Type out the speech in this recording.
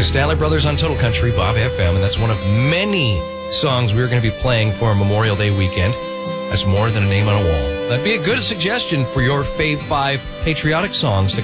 the Stanley Brothers on Total Country, Bob FM, and that's one of many songs we're going to be playing for Memorial Day weekend. That's more than a name on a wall. That'd be a good suggestion for your Fave 5 patriotic songs to